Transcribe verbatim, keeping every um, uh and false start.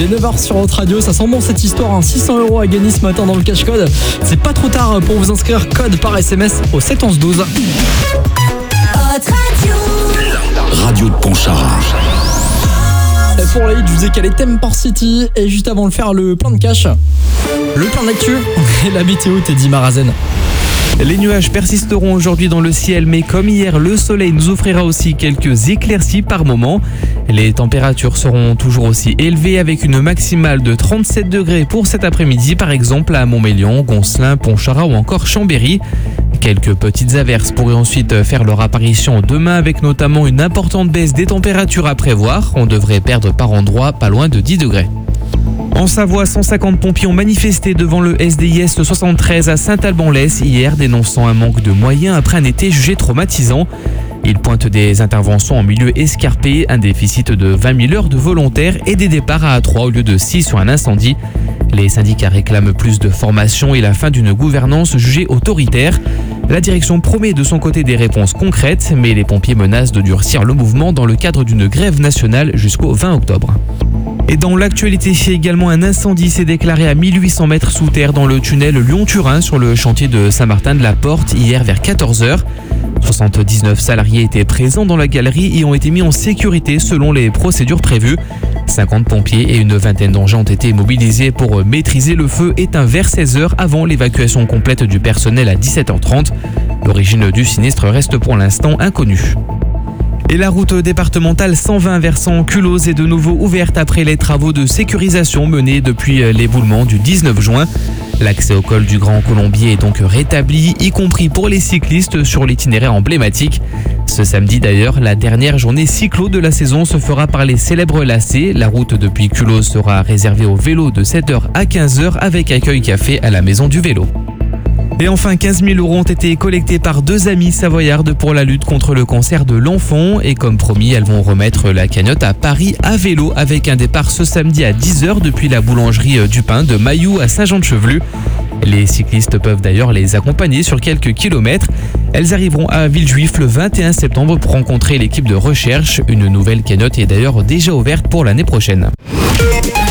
Il est neuf heures sur votre radio, ça sent bon cette histoire, hein. six cents euros à gagner ce matin dans le cash code. C'est pas trop tard pour vous inscrire, code par S M S au sept onze douze. Radio de Pontcharra. Et pour la hit, je vous ai calé Temper City et juste avant de faire le plein de cash, le plein d'actu et la météo, Teddy Marazen. Les nuages persisteront aujourd'hui dans le ciel, mais comme hier, le soleil nous offrira aussi quelques éclaircies par moment. Les températures seront toujours aussi élevées avec une maximale de trente-sept degrés pour cet après-midi, par exemple à Montmélian, Goncelin, Pontcharra ou encore Chambéry. Quelques petites averses pourraient ensuite faire leur apparition demain avec notamment une importante baisse des températures à prévoir. On devrait perdre par endroits pas loin de dix degrés. En Savoie, cent cinquante pompiers ont manifesté devant le S D I S soixante-treize à Saint-Alban-l'Hesse hier, dénonçant un manque de moyens après un été jugé traumatisant. Ils pointent des interventions en milieu escarpé, un déficit de vingt mille heures de volontaires et des départs à trois au lieu de six sur un incendie. Les syndicats réclament plus de formation et la fin d'une gouvernance jugée autoritaire. La direction promet de son côté des réponses concrètes, mais les pompiers menacent de durcir le mouvement dans le cadre d'une grève nationale jusqu'au vingt octobre. Et dans l'actualité, également un incendie s'est déclaré à mille huit cents mètres sous terre dans le tunnel Lyon-Turin sur le chantier de Saint-Martin-de-la-Porte hier vers quatorze heures. soixante-dix-neuf salariés étaient présents dans la galerie et ont été mis en sécurité selon les procédures prévues. cinquante pompiers et une vingtaine d'engins ont été mobilisés pour maîtriser le feu éteint vers seize heures avant l'évacuation complète du personnel à dix-sept heures trente. L'origine du sinistre reste pour l'instant inconnue. Et la route départementale cent vingt versant Culose est de nouveau ouverte après les travaux de sécurisation menés depuis l'éboulement du dix-neuf juin. L'accès au col du Grand Colombier est donc rétabli, y compris pour les cyclistes sur l'itinéraire emblématique. Ce samedi d'ailleurs, la dernière journée cyclo de la saison se fera par les célèbres lacets. La route depuis Culose sera réservée aux vélos de sept heures à quinze heures avec accueil café à la maison du vélo. Et enfin, quinze mille euros ont été collectés par deux amies savoyardes pour la lutte contre le cancer de l'enfant. Et comme promis, elles vont remettre la cagnotte à Paris à vélo avec un départ ce samedi à dix heures depuis la boulangerie du Pain de Mailloux à Saint-Jean-de-Chevelu. Les cyclistes peuvent d'ailleurs les accompagner sur quelques kilomètres. Elles arriveront à Villejuif le vingt et un septembre pour rencontrer l'équipe de recherche. Une nouvelle cagnotte est d'ailleurs déjà ouverte pour l'année prochaine.